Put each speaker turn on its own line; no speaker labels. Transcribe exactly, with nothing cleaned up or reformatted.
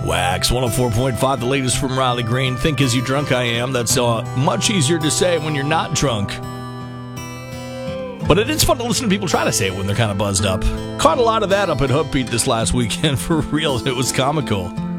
Wax one oh four point five, the latest from Riley Green. Think as you drunk I am. That's uh, much easier to say when you're not drunk. But it is fun to listen to people try to say it when they're kind of buzzed up. Caught a lot of that up at Hookbeat this last weekend, for real. It was comical.